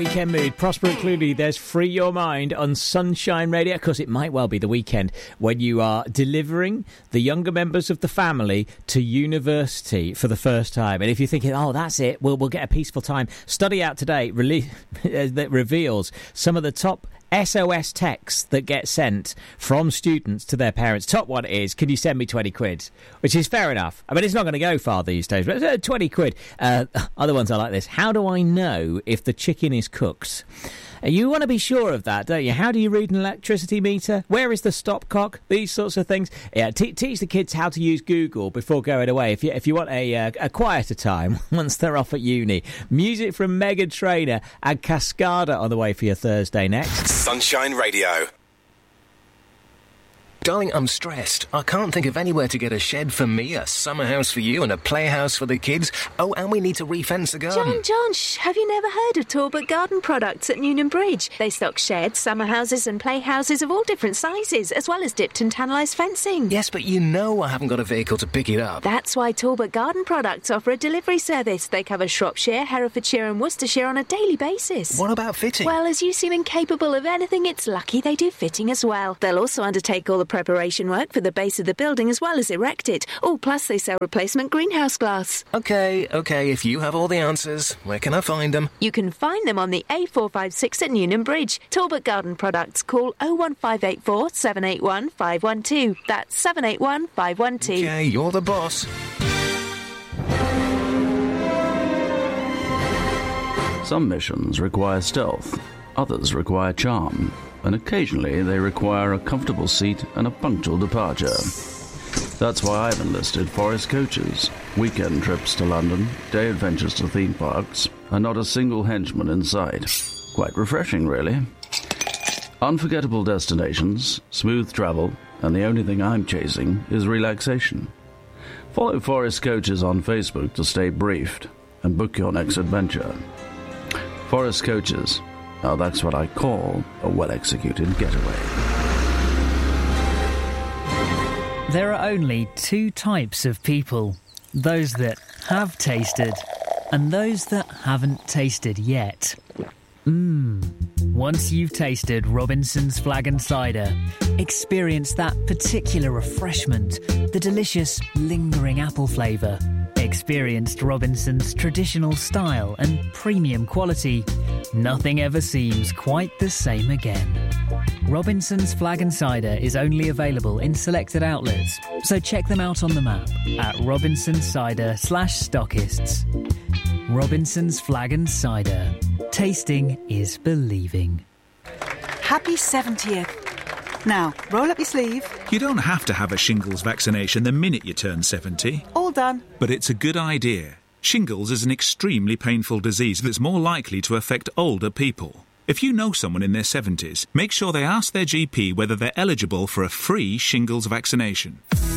Weekend mood, Prosper and Cluny. There's Free Your Mind on Sunshine Radio. Of course, it might well be the weekend when you are delivering the younger members of the family to university for the first time. And if you're thinking, oh, that's it, we'll get a peaceful time. Study out today that reveals some of the top SOS texts that get sent from students to their parents. Top one is, can you send me 20 quid? Which is fair enough. I mean, it's not going to go far these days, but 20 quid. Other ones are like this. How do I know if the chicken is cooked? You want to be sure of that, don't you? How do you read an electricity meter? Where is the stopcock? These sorts of things. Yeah, teach the kids how to use Google before going away. If you want a quieter time once they're off at uni. Music from Meghan Trainor and Cascada on the way for your Thursday next. Sunshine Radio. Darling, I'm stressed. I can't think of anywhere to get a shed for me, a summer house for you, and a playhouse for the kids. Oh, and we need to refence the garden. John, have you never heard of Talbot Garden Products at Newnham Bridge? They stock sheds, summer houses and playhouses of all different sizes, as well as dipped and tannalised fencing. Yes, but you know I haven't got a vehicle to pick it up. That's why Talbot Garden Products offer a delivery service. They cover Shropshire, Herefordshire and Worcestershire on a daily basis. What about fitting? Well, as you seem incapable of anything, it's lucky they do fitting as well. They'll also undertake all the preparation work for the base of the building as well as erect it. Oh, plus they sell replacement greenhouse glass. OK, if you have all the answers, where can I find them? You can find them on the A456 at Newnham Bridge. Talbot Garden Products. Call 01584 781 512. That's 781 512. OK, you're the boss. Some missions require stealth, others require charm, and occasionally they require a comfortable seat and a punctual departure. That's why I've enlisted Forest Coaches. Weekend trips to London, day adventures to theme parks, and not a single henchman in sight. Quite refreshing, really. Unforgettable destinations, smooth travel, and the only thing I'm chasing is relaxation. Follow Forest Coaches on Facebook to stay briefed and book your next adventure. Forest Coaches. Now that's what I call a well-executed getaway. There are only two types of people. Those that have tasted and those that haven't tasted yet. Once you've tasted Robinson's Flag and Cider, experience that particular refreshment, the delicious, lingering apple flavour. Experienced Robinson's traditional style and premium quality. Nothing ever seems quite the same again. Robinson's Flag and Cider is only available in selected outlets, so check them out on the map at robinsoncider/stockists. Robinson's Flag and Cider. Tasting is believing. Happy 70th. Now, roll up your sleeve. You don't have to have a shingles vaccination the minute you turn 70. All done. But it's a good idea. Shingles is an extremely painful disease that's more likely to affect older people. If you know someone in their 70s, make sure they ask their GP whether they're eligible for a free shingles vaccination.